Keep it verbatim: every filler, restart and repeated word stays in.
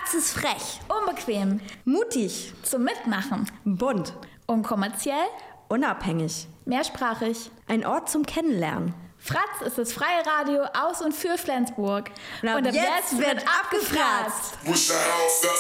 Fratz ist frech, Unbequem. mutig, Zum Mitmachen. bunt, Unkommerziell. unabhängig. Mehrsprachig. Ein Ort zum Kennenlernen. Fratz ist das freie Radio aus und für Flensburg. Und ab jetzt wird abgefratzt. Push the house up.